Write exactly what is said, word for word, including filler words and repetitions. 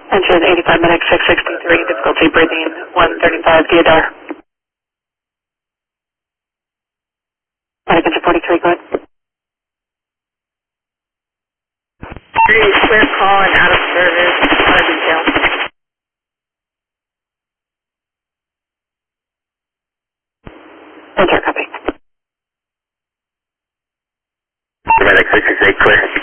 Engine eighty-five medic six sixty-three, difficulty breathing one thirty-five, Theodore. Medic engine forty-three, go ahead. Three, clear call and out of service, out of detail. Enter, copy. Medic six six eight, clear.